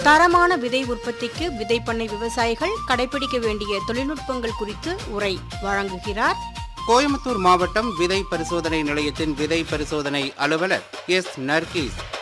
தரமான விதை உற்பத்திக்கு விதைப்பண்ணை விவசாயிகள் கடைபிடிக்க வேண்டிய தொழில்நுட்பங்கள் குறித்து உரை வழங்குகிறார் கோயம்புத்தூர் மாவட்டம் விதை பரிசோதனை நிலையத்தின் விதை பரிசோதனை அலுவலர் எஸ். நர்கீஸ்.